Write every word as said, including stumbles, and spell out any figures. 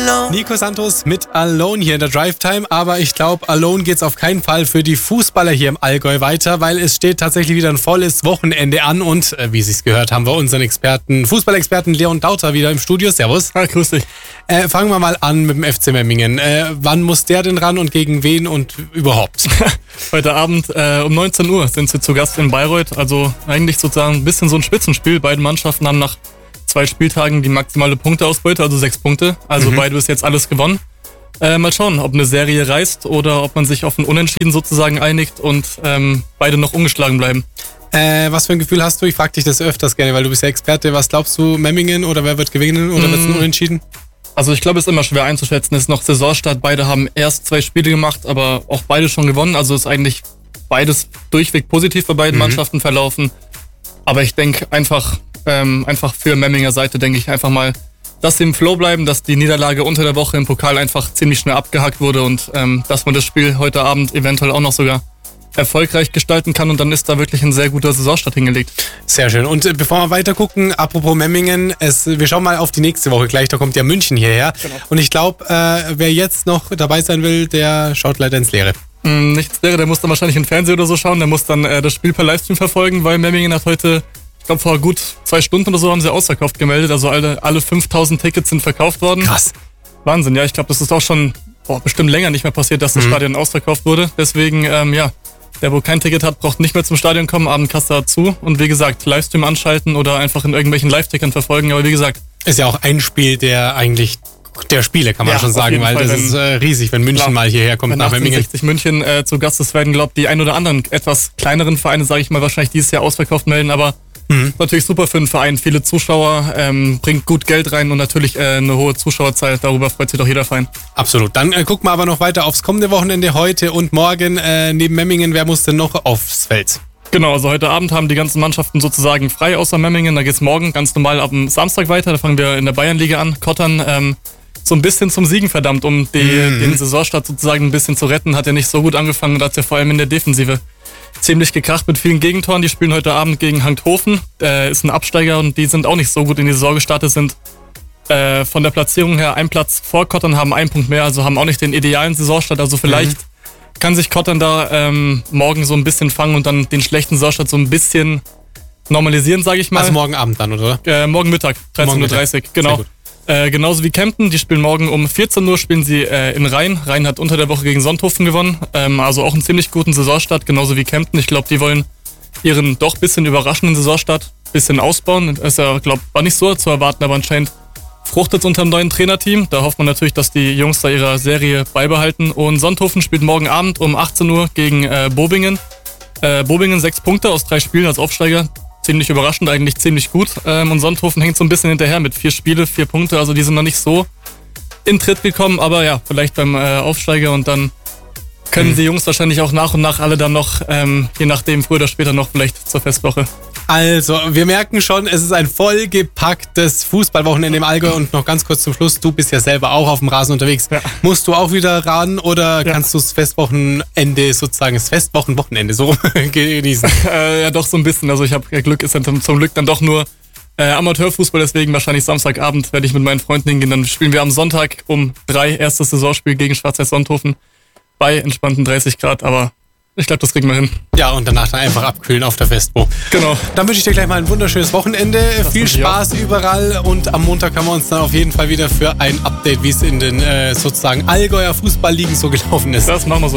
alone. Nico Santos mit Alone hier in der Drive Time, aber ich glaube, Alone geht's auf keinen Fall für die Fußballer hier im Allgäu weiter, weil es steht tatsächlich wieder ein volles Wochenende an und, äh, wie Sich's gehört, haben wir unseren Experten, Fußballexperten Leon Dauter wieder im Studio. Servus. Ja, grüß dich. Äh, fangen wir mal an mit dem F C Memmingen. Äh, wann muss der denn ran und gegen wen und überhaupt? Heute Abend äh, um neunzehn Uhr sind sie zu Gast in Bayreuth, also eigentlich sozusagen ein bisschen so ein Spitzenspiel. Beide Mannschaften haben nach zwei Spieltagen die maximale Punkteausbeute, also sechs Punkte. Also mhm. beide bis jetzt alles gewonnen. Äh, mal schauen, ob eine Serie reißt oder ob man sich auf ein Unentschieden sozusagen einigt und ähm, beide noch ungeschlagen bleiben. Äh, was für ein Gefühl hast du? Ich frage dich das öfters gerne, weil du bist ja Experte. Was glaubst du, Memmingen oder wer wird gewinnen oder mm. wird es ein Unentschieden? Also ich glaube, es ist immer schwer einzuschätzen. Es ist noch Saisonstart. Beide haben erst zwei Spiele gemacht, aber auch beide schon gewonnen. Also ist eigentlich beides durchweg positiv bei beiden mhm. Mannschaften verlaufen. Aber ich denke einfach, ähm, einfach für Memminger Seite denke ich einfach mal, dass sie im Flow bleiben, dass die Niederlage unter der Woche im Pokal einfach ziemlich schnell abgehakt wurde und ähm, dass man das Spiel heute Abend eventuell auch noch sogar erfolgreich gestalten kann und dann ist da wirklich ein sehr guter Saisonstart hingelegt. Sehr schön. Und äh, bevor wir weiter gucken, apropos Memmingen, es, wir schauen mal auf die nächste Woche gleich, da kommt ja München hierher. Genau. Und ich glaube, äh, wer jetzt noch dabei sein will, der schaut leider ins Leere. Mm, nichts Leere, der muss dann wahrscheinlich im Fernsehen oder so schauen, der muss dann äh, das Spiel per Livestream verfolgen, weil Memmingen hat heute, ich glaube vor gut zwei Stunden oder so haben sie ausverkauft gemeldet, also alle, alle fünftausend Tickets sind verkauft worden. Krass. Wahnsinn, ja, ich glaube, das ist auch schon boah, bestimmt länger nicht mehr passiert, dass das mhm. Stadion ausverkauft wurde. Deswegen, ähm, ja, der, wo kein Ticket hat, braucht nicht mehr zum Stadion kommen, Abendkasse hat zu. Und wie gesagt, Livestream anschalten oder einfach in irgendwelchen Live-Tickern verfolgen. Aber wie gesagt... Ist ja auch ein Spiel der eigentlich der Spiele, kann man ja, schon sagen, weil Fall, das ist äh, riesig, wenn München klar, mal hierher kommt nach Memmingen. Wenn achtundsechzig München äh, zu Gast ist, werden, glaube ich, die ein oder anderen etwas kleineren Vereine, sage ich mal, wahrscheinlich dieses Jahr ausverkauft melden. Aber mhm. natürlich super für den Verein. Viele Zuschauer, ähm, bringt gut Geld rein und natürlich äh, eine hohe Zuschauerzahl. Darüber freut sich doch jeder Verein. Absolut. Dann äh, gucken wir aber noch weiter aufs kommende Wochenende heute und morgen. Äh, neben Memmingen, wer muss denn noch aufs Feld? Genau, also heute Abend haben die ganzen Mannschaften sozusagen frei außer Memmingen. Da geht's morgen ganz normal ab dem Samstag weiter. Da fangen wir in der Bayernliga an. Kottern ähm, so ein bisschen zum Siegen verdammt, um die, mhm. den Saisonstart sozusagen ein bisschen zu retten. Hat ja nicht so gut angefangen und hat ja vor allem in der Defensive ziemlich gekracht mit vielen Gegentoren. Die spielen heute Abend gegen Hangthofen. Äh, ist ein Absteiger und die sind auch nicht so gut in die Saison gestartet, sind äh, von der Platzierung her ein Platz vor Kottern, haben einen Punkt mehr, also haben auch nicht den idealen Saisonstart. Also vielleicht mhm. kann sich Kottern da ähm, morgen so ein bisschen fangen und dann den schlechten Saisonstart so ein bisschen normalisieren, sage ich mal. Also morgen Abend dann, oder? Äh, morgen Mittag, dreizehn Uhr dreißig, genau. Äh, genauso wie Kempten, die spielen morgen um vierzehn Uhr, spielen sie äh, in Rhein. Rhein hat unter der Woche gegen Sonthofen gewonnen, ähm, also auch einen ziemlich guten Saisonstart, genauso wie Kempten. Ich glaube, die wollen ihren doch bisschen überraschenden Saisonstart bisschen ausbauen. Ist ja, glaube war nicht so zu erwarten, aber anscheinend fruchtet es unter dem neuen Trainerteam. Da hofft man natürlich, dass die Jungs da ihre Serie beibehalten. Und Sonthofen spielt morgen Abend um achtzehn Uhr gegen äh, Bobingen. Äh, Bobingen sechs Punkte aus drei Spielen als Aufsteiger. Ziemlich überraschend, eigentlich ziemlich gut. Ähm, und Sonthofen hängt so ein bisschen hinterher mit vier Spiele, vier Punkte. Also die sind noch nicht so in Tritt gekommen, aber ja, vielleicht beim äh, Aufsteiger und dann können mhm. die Jungs wahrscheinlich auch nach und nach alle dann noch, ähm, je nachdem, früher oder später noch vielleicht zur Festwoche. Also, wir merken schon, es ist ein vollgepacktes Fußballwochenende im Allgäu und noch ganz kurz zum Schluss, du bist ja selber auch auf dem Rasen unterwegs. Ja. Musst du auch wieder ran oder ja. kannst du das Festwochenende sozusagen, das Festwochenwochenende so genießen? äh, ja, doch so ein bisschen. Also ich habe Glück, ist dann zum Glück dann doch nur äh, Amateurfußball, deswegen wahrscheinlich Samstagabend werde ich mit meinen Freunden hingehen. Dann spielen wir am Sonntag um drei erstes Saisonspiel gegen Schwarz-Weiß-Sonthofen bei entspannten dreißig Grad, aber ich glaube, das kriegen wir hin. Ja, und danach dann einfach abkühlen auf der Festwo. Genau. Dann wünsche ich dir gleich mal ein wunderschönes Wochenende. Das Viel Spaß überall und am Montag haben wir uns dann auf jeden Fall wieder für ein Update, wie es in den äh, sozusagen Allgäuer Fußballligen so gelaufen ist. Das machen wir so.